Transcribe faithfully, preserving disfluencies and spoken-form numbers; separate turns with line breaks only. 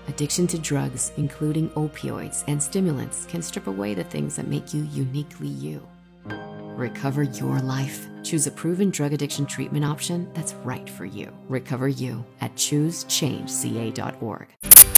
Addiction to drugs, including opioids and stimulants, can strip away the things that make you uniquely you. Recover your life. Choose a proven drug addiction treatment option that's right for you. Recover You at choose change c a dot org.